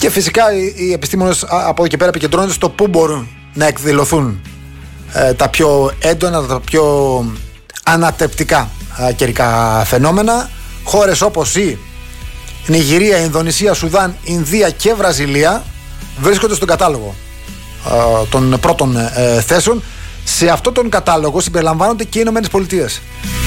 Και φυσικά οι επιστήμονες από εδώ και πέρα επικεντρώνονται στο πού μπορούν να εκδηλωθούν τα πιο έντονα, τα πιο ανατρεπτικά καιρικά φαινόμενα. Χώρες όπως η Νιγηρία, Ινδονησία, Σουδάν, Ινδία και Βραζιλία βρίσκονται στον κατάλογο των πρώτων θέσεων. Σε αυτόν τον κατάλογο συμπεριλαμβάνονται και οι Ηνωμένες Πολιτείες.